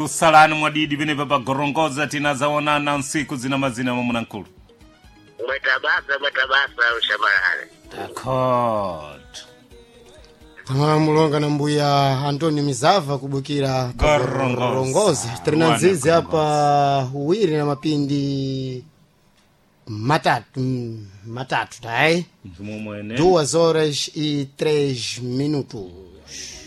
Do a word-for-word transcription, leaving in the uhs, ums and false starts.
Usalani mwadidi vine baba gorongoza tinazaonana nsiku zina mazina mwa mnankulu. Mwetabasa, mwetabasa ushamarale. D'accord. Tamara mulonga na mbuya Antoni Mizava kubukira Gorongoza. Trina nzizi hapa uwiri na mapindi matatu matatu tai. Duas horas e três minutos.